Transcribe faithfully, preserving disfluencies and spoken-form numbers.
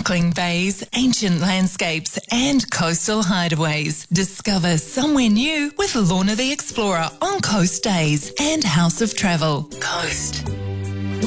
sparkling bays, ancient landscapes and coastal hideaways. Discover somewhere new with Lorna the Explorer on Coast Days and House of Travel. Coast.